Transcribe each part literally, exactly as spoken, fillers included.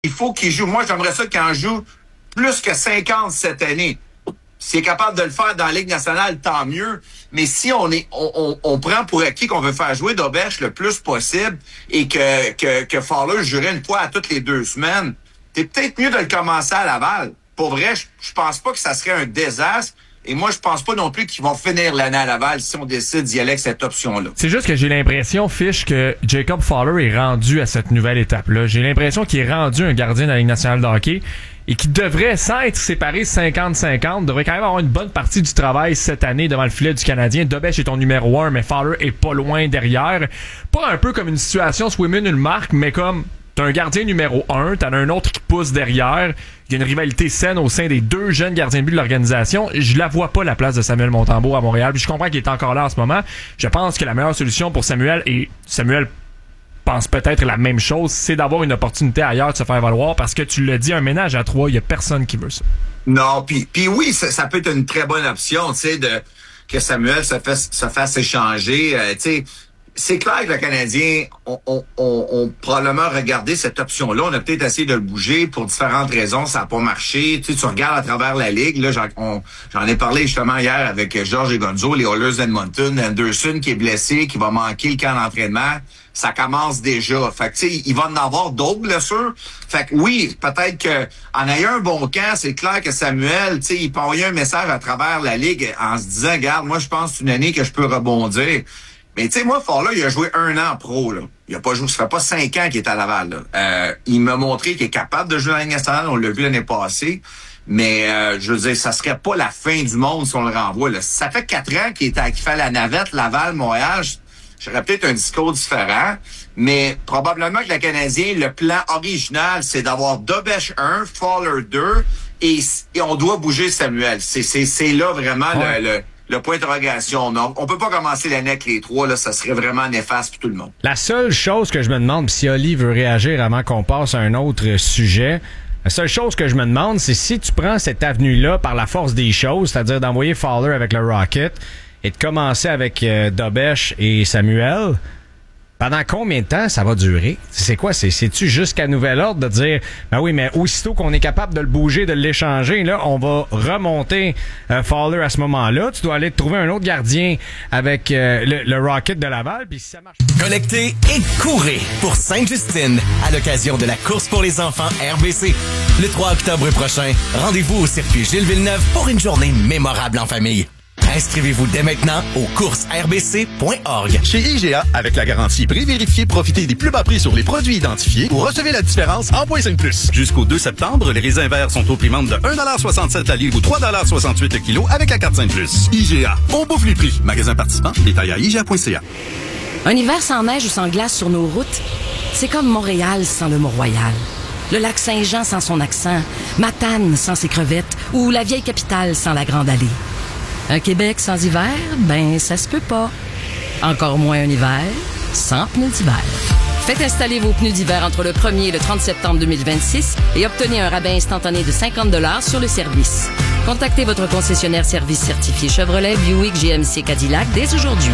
Il faut qu'il joue. Moi, j'aimerais ça qu'il en joue plus que cinquante cette année. S'il est capable de le faire dans la Ligue nationale, tant mieux. Mais si on est, on, on, on prend pour acquis qu'on veut faire jouer Dobech le plus possible et que, que, que Fowler jouerait une fois à toutes les deux semaines, c'est peut-être mieux de le commencer à Laval. Pour vrai, je, je pense pas que ça serait un désastre. Et moi, je pense pas non plus qu'ils vont finir l'année à Laval si on décide d'y aller avec cette option-là. C'est juste que j'ai l'impression, Fish, que Jacob Fowler est rendu à cette nouvelle étape-là. J'ai l'impression qu'il est rendu un gardien de la Ligue nationale de hockey et qu'il devrait, sans être séparé cinquante cinquante, devrait quand même avoir une bonne partie du travail cette année devant le filet du Canadien. Dobech est ton numéro un, mais Fowler est pas loin derrière. Pas un peu comme une situation Swayman, une marque, mais comme t'as un gardien numéro un, t'en as un autre qui pousse derrière. Il y a une rivalité saine au sein des deux jeunes gardiens de but de l'organisation. Je la vois pas, la place de Samuel Montembeault à Montréal. Puis je comprends qu'il est encore là en ce moment. Je pense que la meilleure solution pour Samuel, et Samuel pense peut-être la même chose, c'est d'avoir une opportunité ailleurs de se faire valoir, parce que tu l'as dit, un ménage à trois, il y a personne qui veut ça. Non, puis puis oui, ça, ça peut être une très bonne option, tu sais, de que Samuel se fasse se fasse échanger, euh, tu sais. C'est clair que le Canadien, on, on, on, on probablement regardé cette option-là. On a peut-être essayé de le bouger pour différentes raisons. Ça n'a pas marché. Tu sais, tu regardes à travers la Ligue. Là, j'en, on, j'en ai parlé justement hier avec Georges et Gonzo, les Oilers d'Edmonton. Anderson qui est blessé, qui va manquer le camp d'entraînement. Ça commence déjà. Fait que, tu sais, il va en avoir d'autres blessures. Fait que oui, peut-être que en ayant un bon camp, c'est clair que Samuel, tu sais, il peut envoyer un message à travers la Ligue en se disant, regarde, moi, je pense que c'est une année que je peux rebondir. Mais tu sais, moi, Fowler, il a joué un an pro, là. Il a pas joué, ça fait pas cinq ans qu'il est à Laval, là. Euh, il m'a montré qu'il est capable de jouer dans la Ligue nationale, on l'a vu l'année passée. Mais, euh, je veux dire, ça serait pas la fin du monde si on le renvoie, là. Ça fait quatre ans qu'il est à, qu'il fait la navette Laval, Montréal. J'aurais peut-être un discours différent. Mais, probablement que le Canadien, le plan original, c'est d'avoir Dobech un, Fowler deux, et, et on doit bouger Samuel. C'est, c'est, c'est là vraiment ouais. le, le Le point d'interrogation, non. On peut pas commencer l'année avec les trois, là, ça serait vraiment néfaste pour tout le monde. La seule chose que je me demande, si Oli veut réagir avant qu'on passe à un autre sujet, la seule chose que je me demande, c'est si tu prends cette avenue-là par la force des choses, c'est-à-dire d'envoyer Fowler avec le Rocket et de commencer avec euh, Dobech et Samuel, pendant combien de temps ça va durer? C'est quoi? C'est, c'est-tu jusqu'à nouvel ordre de dire, ben oui, mais aussitôt qu'on est capable de le bouger, de l'échanger, là, on va remonter euh, Fowler à ce moment-là. Tu dois aller te trouver un autre gardien avec euh, le, le Rocket de Laval, puis si ça marche... Collectez et courez pour Sainte-Justine à l'occasion de la course pour les enfants R B C. Le trois octobre prochain, rendez-vous au circuit Gilles Villeneuve pour une journée mémorable en famille. Inscrivez-vous dès maintenant au courses r b c point org. Chez I G A, avec la garantie prix vérifié, profitez des plus bas prix sur les produits identifiés ou recevez la différence en point cinq plus. Jusqu'au deux septembre, les raisins verts sont au prix de un dollar soixante-sept la livre ou trois dollars soixante-huit le kilo avec la carte cinq plus. I G A, on bouffe les prix. Magasin participant, détail à I G A point C A. Un hiver sans neige ou sans glace sur nos routes, c'est comme Montréal sans le Mont-Royal. Le lac Saint-Jean sans son accent, Matane sans ses crevettes ou la vieille capitale sans la Grande Allée. Un Québec sans hiver, ben ça se peut pas. Encore moins un hiver sans pneus d'hiver. Faites installer vos pneus d'hiver entre le premier et le trente septembre deux mille vingt-six et obtenez un rabais instantané de cinquante dollars sur le service. Contactez votre concessionnaire service certifié Chevrolet, Buick, G M C, Cadillac dès aujourd'hui.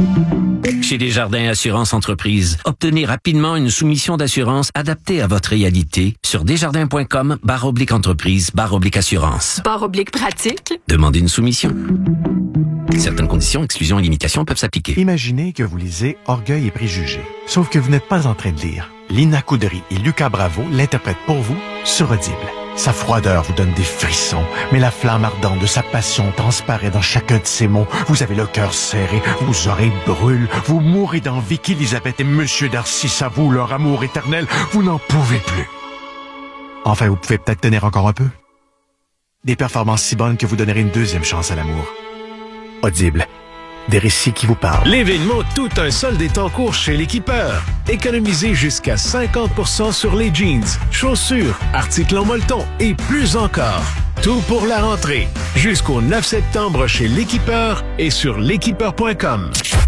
Chez Desjardins Assurance Entreprise, obtenez rapidement une soumission d'assurance adaptée à votre réalité sur desjardins.com barre oblique entreprise barre oblique assurance. Barre oblique pratique. Demandez une soumission. Certaines conditions, exclusions et limitations peuvent s'appliquer. Imaginez que vous lisez Orgueil et préjugés. Sauf que vous n'êtes pas en train de lire. Lina Coudry et Lucas Bravo l'interprètent pour vous sur Audible. Sa froideur vous donne des frissons, mais la flamme ardente de sa passion transparaît dans chacun de ses mots. Vous avez le cœur serré, vos oreilles brûlent, vous mourrez d'envie qu'Élisabeth et Monsieur Darcy s'avouent leur amour éternel. Vous n'en pouvez plus. Enfin, vous pouvez peut-être tenir encore un peu. Des performances si bonnes que vous donnerez une deuxième chance à l'amour. Audible. Des récits qui vous parlent. L'événement Tout un solde est en cours chez l'Équipeur. Économisez jusqu'à cinquante pour cent sur les jeans, chaussures, articles en molleton et plus encore. Tout pour la rentrée. Jusqu'au neuf septembre chez l'Équipeur et sur l'équipeur point com.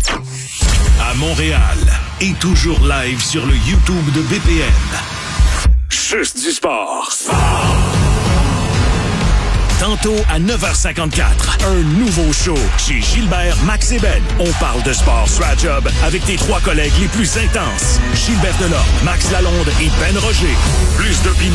À Montréal et toujours live sur le YouTube de B P N. Juste du sport. Sport. Tantôt à neuf heures cinquante-quatre, un nouveau show chez Gilbert, Max et Ben. On parle de sport sur la job avec tes trois collègues les plus intenses. Gilbert Delorme, Max Lalonde et Ben Roger. Plus d'opinions